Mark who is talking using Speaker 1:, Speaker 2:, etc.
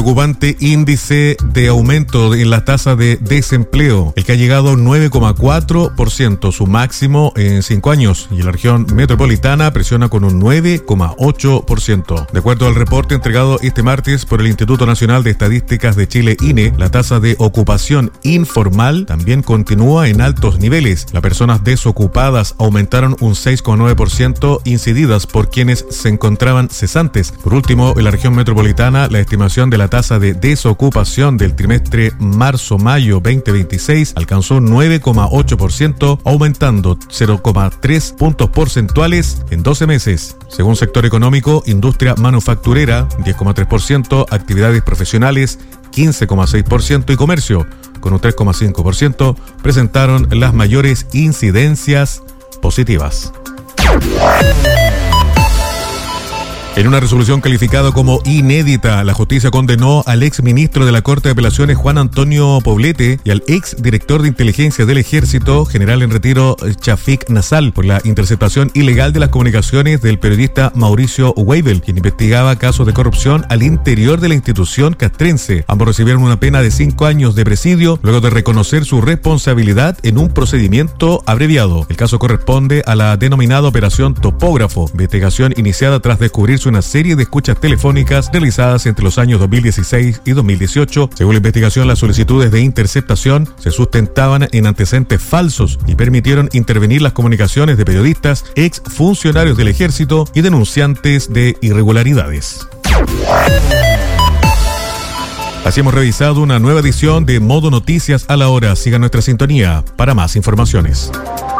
Speaker 1: Preocupante índice de aumento en la tasa de desempleo, el que ha llegado a un 9,4%, su máximo en 5 años, y la región metropolitana presiona con un 9,8%. De acuerdo al reporte entregado este martes por el Instituto Nacional de Estadísticas de Chile, INE, la tasa de ocupación informal también continúa en altos niveles. Las personas desocupadas aumentaron un 6,9%, incididas por quienes se encontraban cesantes. Por último, en la región metropolitana, la estimación de la tasa de desocupación del trimestre marzo-mayo 2026 alcanzó un 9,8%, aumentando 0,3 puntos porcentuales en 12 meses. Según sector económico, industria manufacturera 10,3%, actividades profesionales 15,6% y comercio con un 3,5% presentaron las mayores incidencias positivas. En una resolución calificada como inédita, la justicia condenó al ex ministro de la Corte de Apelaciones Juan Antonio Poblete y al ex director de inteligencia del Ejército, general en retiro Chafik Nassal, por la interceptación ilegal de las comunicaciones del periodista Mauricio Weibel, quien investigaba casos de corrupción al interior de la institución castrense. Ambos recibieron una pena de 5 años de presidio luego de reconocer su responsabilidad en un procedimiento abreviado. El caso corresponde a la denominada Operación Topógrafo, investigación iniciada tras descubrir una serie de escuchas telefónicas realizadas entre los años 2016 y 2018. Según la investigación, las solicitudes de interceptación se sustentaban en antecedentes falsos y permitieron intervenir las comunicaciones de periodistas, ex funcionarios del Ejército y denunciantes de irregularidades. Así hemos revisado una nueva edición de Modo Noticias a la Hora. Siga nuestra sintonía para más informaciones.